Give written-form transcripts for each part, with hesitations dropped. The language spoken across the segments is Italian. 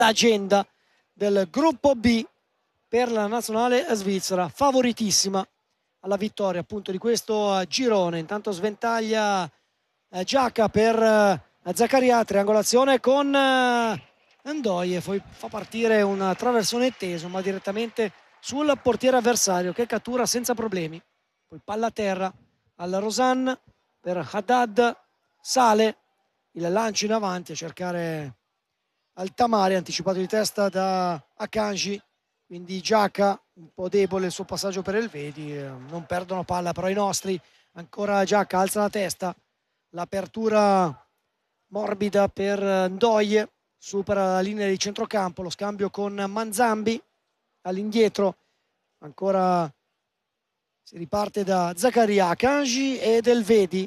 l'agenda del gruppo B per la nazionale svizzera, favoritissima alla vittoria appunto di questo girone. Intanto sventaglia Giacca per Zaccaria, triangolazione con Ndoye, poi fa partire un traversone teso ma direttamente sul portiere avversario che cattura senza problemi. Poi palla a terra al Rosanne per Haddad, sale il lancio in avanti a cercare Altamari, anticipato di testa da Akanji, quindi Giacca un po' debole il suo passaggio per Elvedi, non perdono palla però i nostri. Ancora Giacca, alza la testa, l'apertura morbida per Ndoye, supera la linea di centrocampo, lo scambio con Manzambi all'indietro, ancora si riparte da Zaccaria, Akanji ed Elvedi,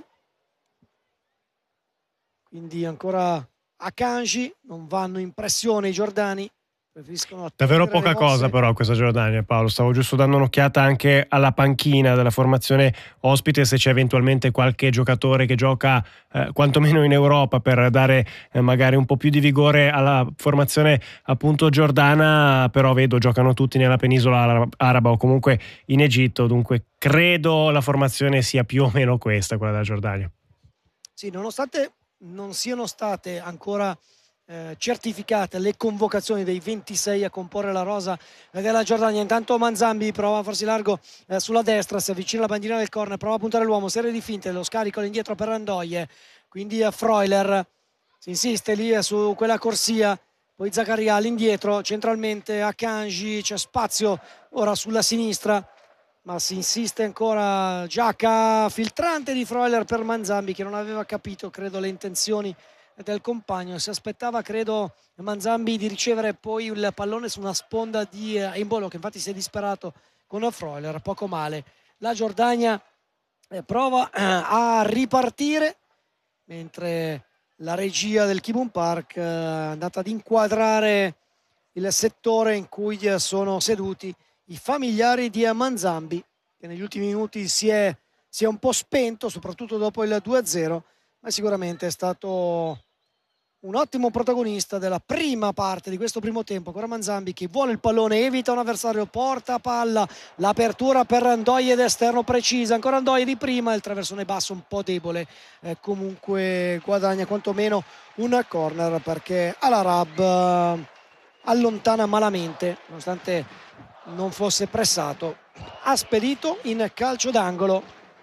quindi ancora Akanji, non vanno in pressione i giordani, preferiscono davvero poca cosa però questa Giordania, Paolo. Stavo giusto dando un'occhiata anche alla panchina della formazione ospite, se c'è eventualmente qualche giocatore che gioca quantomeno in Europa per dare magari un po' più di vigore alla formazione appunto giordana, però vedo giocano tutti nella penisola araba o comunque in Egitto, dunque credo la formazione sia più o meno questa, quella della Giordania. Sì, nonostante non siano state ancora certificate le convocazioni dei 26 a comporre la rosa della Giordania. Intanto Manzambi prova a farsi largo sulla destra, si avvicina alla bandierina del corner, prova a puntare l'uomo, serie di finte, lo scarico all'indietro per Ndoye, quindi Freuler si insiste lì su quella corsia, poi Zaccaria all'indietro, centralmente Akanji, c'è spazio ora sulla sinistra ma si insiste ancora. Giacca, filtrante di Freuler per Manzambi che non aveva capito credo le intenzioni del compagno, si aspettava credo Manzambi di ricevere poi il pallone su una sponda di Embolo che infatti si è disperato con Freuler, poco male. La Giordania prova a ripartire mentre la regia del Kibun Park è andata ad inquadrare il settore in cui sono seduti i familiari di Manzambi, che negli ultimi minuti si è un po' spento soprattutto dopo il 2-0, ma sicuramente è stato un ottimo protagonista della prima parte di questo primo tempo. Ancora Manzambi che vuole il pallone, evita un avversario, porta palla, l'apertura per Ndoye d'esterno precisa, ancora Ndoye di prima, il traversone basso un po' debole, comunque guadagna quantomeno un corner perché Al-Arab allontana malamente, nonostante non fosse pressato, ha spedito in calcio d'angolo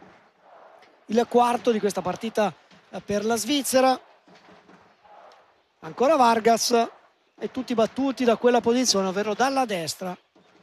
il quarto di questa partita per la Svizzera. Ancora Vargas e tutti battuti da quella posizione, ovvero dalla destra.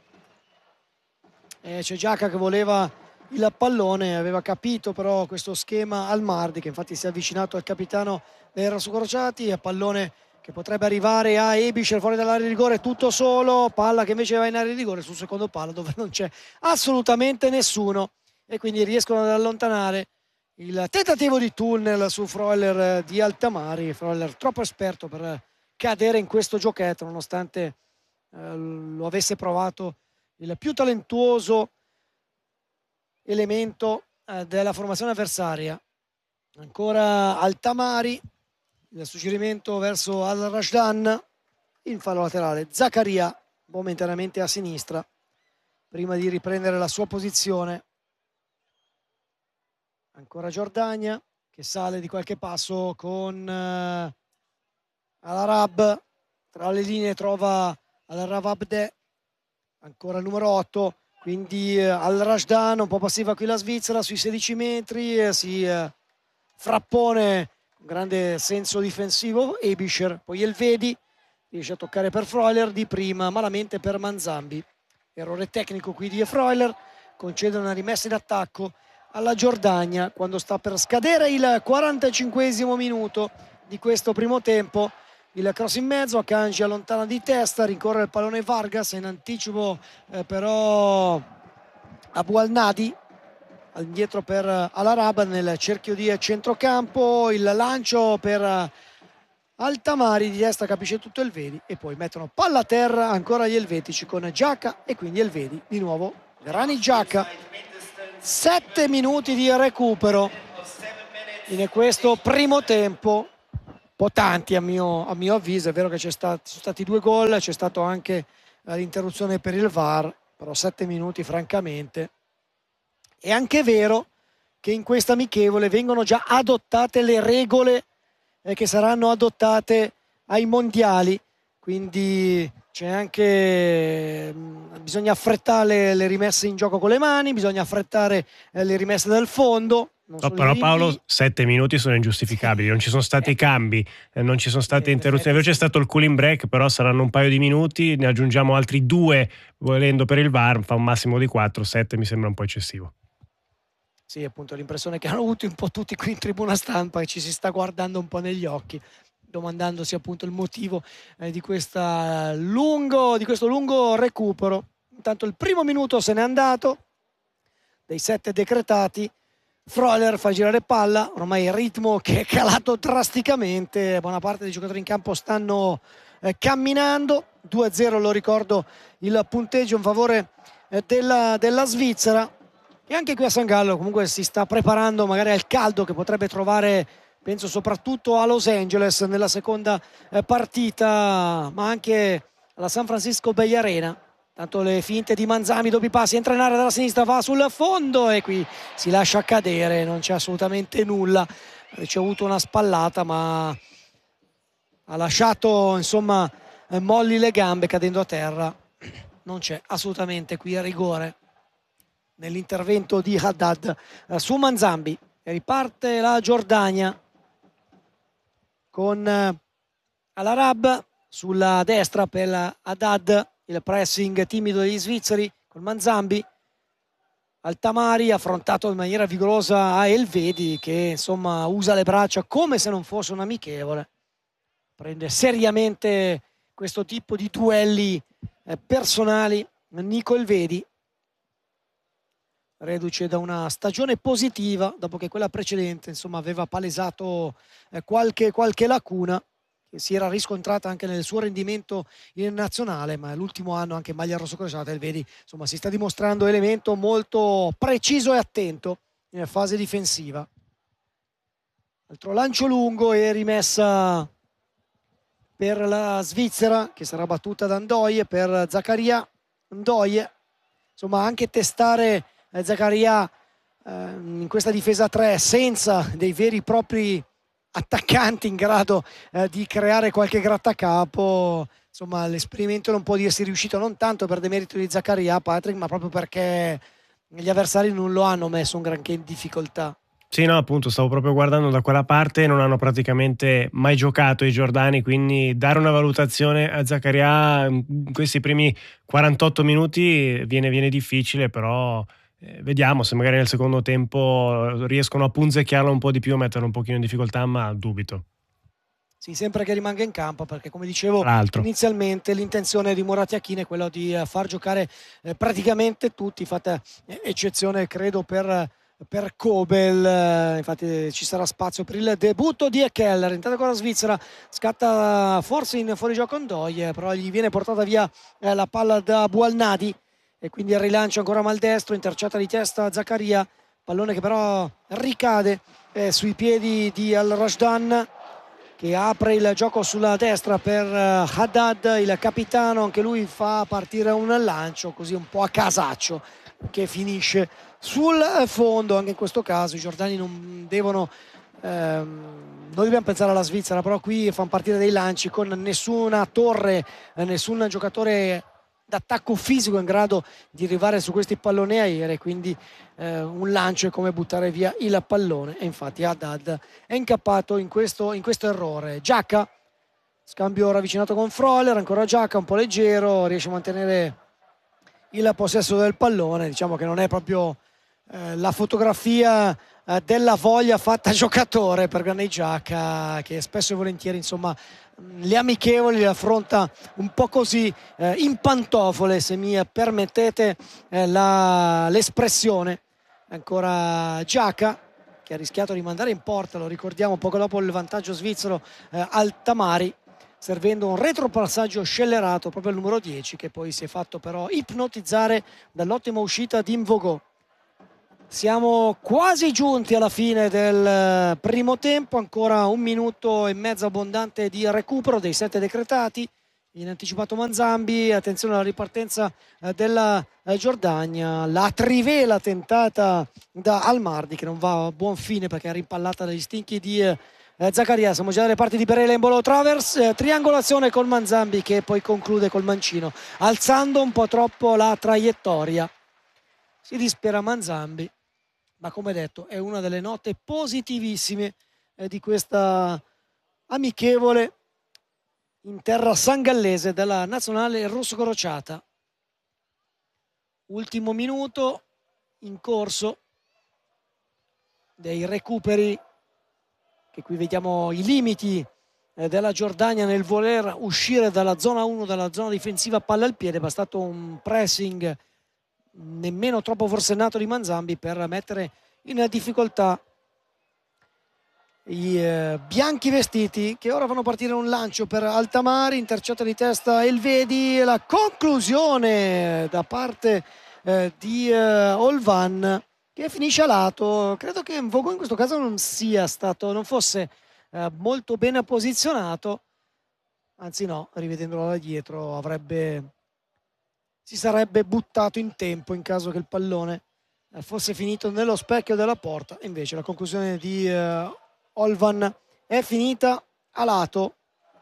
C'è Giacca che voleva il pallone, aveva capito però questo schema Almardi, che infatti si è avvicinato al capitano dei Rossocrociati, pallone che potrebbe arrivare a Ebischer fuori dall'area di rigore, tutto solo, palla che invece va in area di rigore sul secondo palo dove non c'è assolutamente nessuno e quindi riescono ad allontanare il tentativo di tunnel su Freuler di Altamari. Freuler troppo esperto per cadere in questo giochetto nonostante lo avesse provato il più talentuoso elemento della formazione avversaria. Ancora Altamari, il suggerimento verso Al-Rashdan, in fallo laterale Zaccaria momentaneamente a sinistra prima di riprendere la sua posizione. Ancora Giordania che sale di qualche passo con Al-Arab, tra le linee trova Al-Arab Abde, ancora il numero 8, quindi Al-Rashdan un po' passiva qui la Svizzera sui 16 metri, si frappone con grande senso difensivo Ebischer, poi Elvedi riesce a toccare per Freuler di prima, malamente per Manzambi, errore tecnico qui di Freuler, concede una rimessa in attacco alla Giordania quando sta per scadere il 45esimo minuto di questo primo tempo. Il cross in mezzo, Akanji allontana di testa, rincorre il pallone Vargas, in anticipo però Abu Al-Nadi, indietro per Al-Arab nel cerchio di centrocampo, il lancio per Altamari di testa, capisce tutto Elvedi e poi mettono palla a terra ancora gli elvetici con Giacca e quindi Elvedi di nuovo, Granit Xhaka. 7 minuti di recupero in questo primo tempo po' tanti a mio avviso. È vero che sono stati 2 gol, c'è stato anche l'interruzione per il VAR, però 7 minuti francamente. È anche vero che in questa amichevole vengono già adottate le regole che saranno adottate ai mondiali, quindi c'è anche bisogna affrettare le rimesse in gioco con le mani, bisogna affrettare le rimesse dal fondo. No, però Paolo, 7 minuti sono ingiustificabili, non ci sono stati cambi, non ci sono state interruzioni, c'è stato il cooling break, però saranno un paio di minuti, ne aggiungiamo altri 2 volendo per il VAR, fa un massimo di 4, 7 mi sembra un po' eccessivo. Sì, appunto l'impressione che hanno avuto un po' tutti qui in tribuna stampa, e ci si sta guardando un po' negli occhi, domandandosi appunto il motivo di questo lungo recupero. Intanto il primo minuto se n'è andato, dei 7 decretati. Freuler fa girare palla, ormai il ritmo che è calato drasticamente, buona parte dei giocatori in campo stanno camminando. 2-0, lo ricordo, il punteggio in favore della Svizzera. E anche qui a San Gallo comunque si sta preparando magari al caldo che potrebbe trovare, penso soprattutto a Los Angeles nella seconda partita, ma anche alla San Francisco Bay Arena. Tanto le finte di Manzami, doppi passi, entra in area dalla sinistra, va sul fondo e qui si lascia cadere, non c'è assolutamente nulla. Ha ricevuto una spallata ma ha lasciato insomma molli le gambe cadendo a terra. Non c'è assolutamente qui a rigore nell'intervento di Haddad su Manzambi. E riparte la Giordania con Al-Arab sulla destra per Haddad, il pressing timido degli svizzeri con Manzambi. Altamari affrontato in maniera vigorosa a Elvedi, che insomma usa le braccia come se non fosse un amichevole, prende seriamente questo tipo di duelli personali Nico Elvedi, reduce da una stagione positiva dopo che quella precedente insomma aveva palesato qualche lacuna che si era riscontrata anche nel suo rendimento in nazionale, ma l'ultimo anno anche in maglia rossocrociata vedi insomma si sta dimostrando elemento molto preciso e attento in fase difensiva. Altro lancio lungo e rimessa per la Svizzera che sarà battuta da Ndoye per Zakaria. Ndoye insomma anche testare Zakaria in questa difesa 3 senza dei veri e propri attaccanti in grado di creare qualche grattacapo, insomma l'esperimento non può dirsi riuscito, non tanto per demerito di Zakaria, Patrick, ma proprio perché gli avversari non lo hanno messo un granché in difficoltà. Sì, no, appunto, stavo proprio guardando da quella parte, non hanno praticamente mai giocato i giordani, quindi dare una valutazione a Zakaria in questi primi 48 minuti viene difficile, però vediamo se magari nel secondo tempo riescono a punzecchiarlo un po' di più, a metterlo un pochino in difficoltà, ma dubito. Sì, sempre che rimanga in campo, perché come dicevo inizialmente l'intenzione di Mourad Yakin è quella di far giocare praticamente tutti, fatta eccezione credo per Kobel, infatti ci sarà spazio per il debutto di Keller. Intanto con la Svizzera scatta forse in fuorigioco Ndoye, però gli viene portata via la palla da Bualnadi e quindi il rilancio ancora maldestro, intercetta di testa Zakaria, pallone che però ricade sui piedi di Al-Rashdan, che apre il gioco sulla destra per Haddad, il capitano, anche lui fa partire un lancio così un po' a casaccio che finisce sul fondo. Anche in questo caso i giordani non dobbiamo pensare alla Svizzera, però qui fanno partire dei lanci con nessuna torre, nessun giocatore d'attacco fisico in grado di arrivare su questi palloni aerei, quindi un lancio è come buttare via il pallone e infatti Haddad è incappato in questo errore. Giacca, scambio ravvicinato con Freuler, ancora Giacca un po' leggero, riesce a mantenere il possesso del pallone. Diciamo che non è proprio la fotografia della voglia fatta giocatore per Granit Xhaka, che spesso e volentieri insomma le amichevoli le affronta un po' così in pantofole, se mi permettete l'espressione. Ancora Xhaka che ha rischiato di mandare in porta, lo ricordiamo, poco dopo il vantaggio svizzero Altamari, servendo un retropassaggio scellerato proprio al numero 10, che poi si è fatto però ipnotizzare dall'ottima uscita di Mvogo. Siamo quasi giunti alla fine del primo tempo, ancora 1 minuto e mezzo abbondante di recupero dei 7 decretati. In anticipato Manzambi, attenzione alla ripartenza della Giordania, la trivela tentata da Almardi che non va a buon fine perché è rimpallata dagli stinchi di Zaccaria. Siamo già dalle parti di Berele in Bolo Travers, triangolazione con Manzambi che poi conclude col mancino, alzando un po' troppo la traiettoria. Si dispera Manzambi, ma come detto è una delle note positivissime di questa amichevole in terra sangallese della nazionale rosso-crociata. Ultimo minuto in corso dei recuperi, che qui vediamo i limiti della Giordania nel voler uscire dalla zona 1, dalla zona difensiva palla al piede. È bastato un pressing nemmeno troppo forsennato di Manzambi per mettere in difficoltà i bianchi vestiti, che ora vanno a partire un lancio per Altamari, intercetta di testa Elvedi, la conclusione da parte di Olvan che finisce a lato. Credo che Mvogo in questo caso non fosse molto bene posizionato, anzi no, rivedendolo da dietro si sarebbe buttato in tempo in caso che il pallone fosse finito nello specchio della porta. Invece la conclusione di Olvan è finita a lato,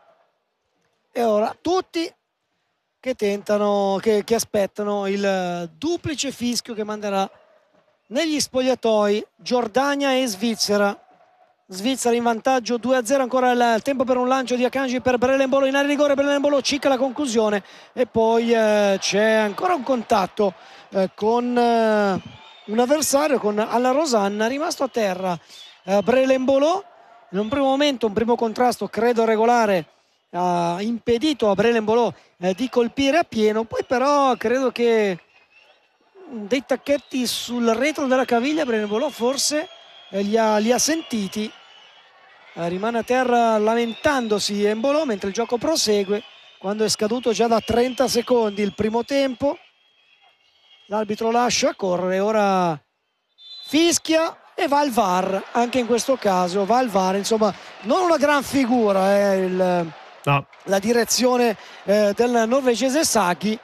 e ora tutti che tentano, che aspettano il duplice fischio che manderà negli spogliatoi Giordania e Svizzera. Svizzera in vantaggio 2-0, ancora il tempo per un lancio di Akanji per Brelenbolo in area di rigore. Brelenbolo cicca la conclusione e poi c'è ancora un contatto con un avversario, con Alla Rosanna, rimasto a terra Brelenbolo. In un primo momento un primo contrasto credo regolare ha impedito a Brelenbolo di colpire a pieno, poi però credo che dei tacchetti sul retro della caviglia Brelenbolo forse li ha sentiti. Rimane a terra lamentandosi Embolo mentre il gioco prosegue, quando è scaduto già da 30 secondi il primo tempo. L'arbitro lascia correre, ora fischia e va al VAR. Anche in questo caso va al VAR, insomma non una gran figura no. La direzione del norvegese Saki.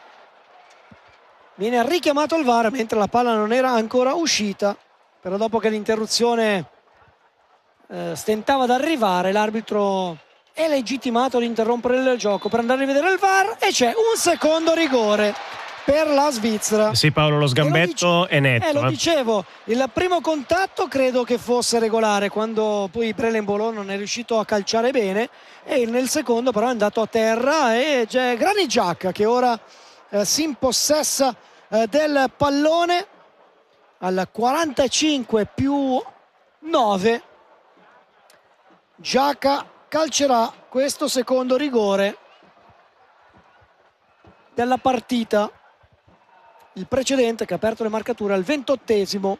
Viene richiamato al VAR mentre la palla non era ancora uscita, però dopo che l'interruzione stentava ad arrivare, l'arbitro è legittimato ad interrompere il gioco per andare a rivedere il VAR, e c'è un secondo rigore per la Svizzera. Sì Paolo, lo sgambetto è netto. Lo dicevo, il primo contatto credo che fosse regolare, quando poi Brelenbolo non è riuscito a calciare bene, e nel secondo però è andato a terra, e c'è Granit Xhaka che ora si impossessa del pallone al 45 più 9. Xhaka calcerà questo secondo rigore della partita. Il precedente che ha aperto le marcature al 28esimo.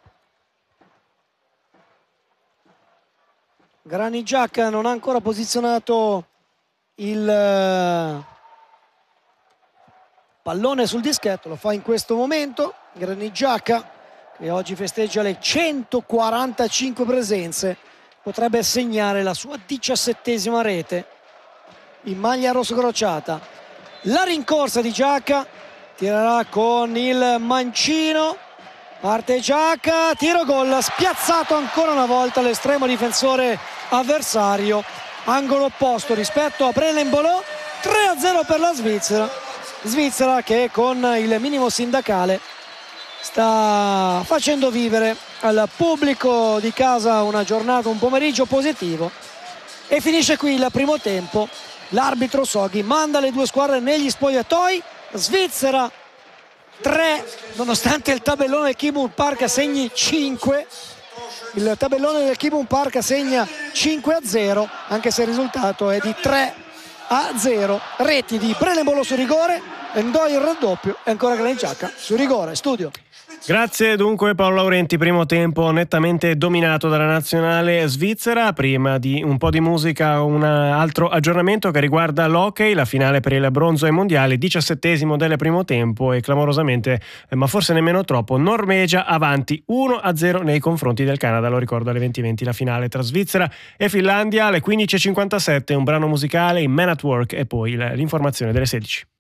Granit Xhaka non ha ancora posizionato il pallone sul dischetto, lo fa in questo momento. Granit Xhaka, che oggi festeggia le 145 presenze, potrebbe segnare la sua 17ª rete in maglia rosso-crociata. La rincorsa di Xhaka, tirerà con il mancino, parte Xhaka, tiro gol, spiazzato ancora una volta l'estremo difensore avversario, angolo opposto rispetto a Brelenbolo. 3-0 per la Svizzera che con il minimo sindacale sta facendo vivere al pubblico di casa una giornata, un pomeriggio positivo. E finisce qui il primo tempo. L'arbitro Soghi manda le due squadre negli spogliatoi. Svizzera 3, nonostante il tabellone del Kibun Park segni 5. Il tabellone del Kibun Park segna 5-0, anche se il risultato è di 3-0. Reti di Brelenbolo su rigore, Ndoi il raddoppio e ancora Granit Xhaka su rigore. Studio. Grazie dunque Paolo Laurenti, primo tempo nettamente dominato dalla nazionale svizzera. Prima di un po' di musica, un altro aggiornamento che riguarda l'hockey, la finale per il bronzo ai mondiali, 17esimo del primo tempo e clamorosamente, ma forse nemmeno troppo, Norvegia avanti 1-0 nei confronti del Canada, lo ricordo alle 20:20 la finale tra Svizzera e Finlandia, alle 15:57 un brano musicale in Man at Work e poi l'informazione delle 16.